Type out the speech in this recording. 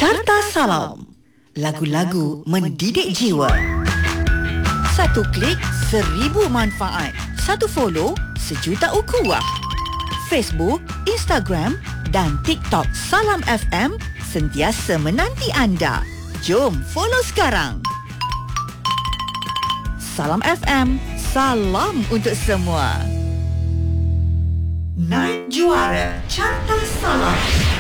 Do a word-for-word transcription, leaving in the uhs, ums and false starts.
Carta Salam. Lagu-lagu mendidik jiwa. Satu klik, seribu manfaat. Satu follow, sejuta ukhuwah. Facebook, Instagram dan TikTok Salam F M sentiasa menanti anda. Jom follow sekarang. Salam F M, salam untuk semua. Naik Juara Carta Salam.